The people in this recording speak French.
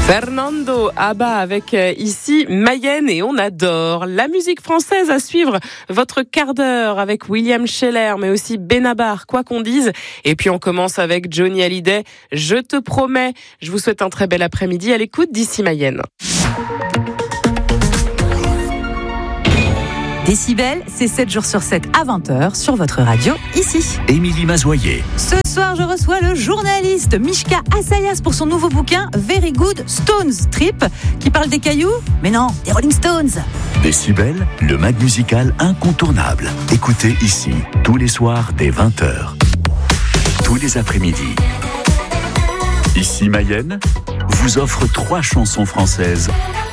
Fernando Abba avec ici Mayenne et on adore la musique française. À suivre votre quart d'heure avec William Scheller mais aussi Benabar, quoi qu'on dise. Et puis on commence avec Johnny Hallyday, Je te promets. Je vous souhaite un très bel après-midi à l'écoute d'ici Mayenne. Décibel, c'est 7 jours sur 7 à 20h sur votre radio, ici. Émilie Mazoyer. Ce soir, je reçois le journaliste Mishka Assayas pour son nouveau bouquin Very Good Stones Trip, qui parle des cailloux, mais non, des Rolling Stones. Décibel, le mag musical incontournable. Écoutez ici, tous les soirs dès 20h. Tous les après-midi. Ici Mayenne vous offre 3 chansons françaises